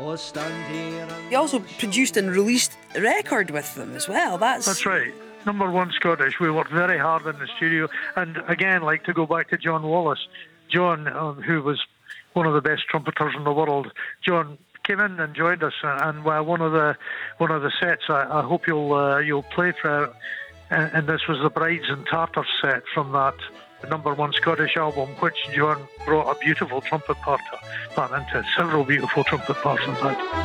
He also produced and released a record with them as well. That's right. Number One Scottish. We worked very hard in the studio. And again, like to go back to John Wallace. John, who was one of the best trumpeters in the world, John came in and joined us. And one of the sets I hope you'll play for, and this was the Brides and Tartars set from that Number One Scottish album, which John brought a beautiful trumpet part into, several beautiful trumpet parts in fact.